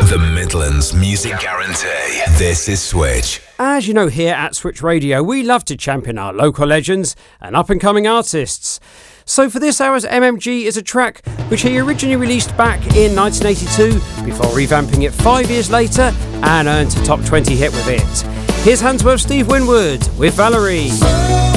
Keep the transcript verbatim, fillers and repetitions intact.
The Midlands Music Guarantee. This is Switch. As you know, here at Switch Radio, we love to champion our local legends and up-and-coming artists. So for this hour's M M G is a track which he originally released back in nineteen eighty-two before revamping it five years later and earned a top twenty hit with it. Here's Handsworth Steve Winwood with Valerie.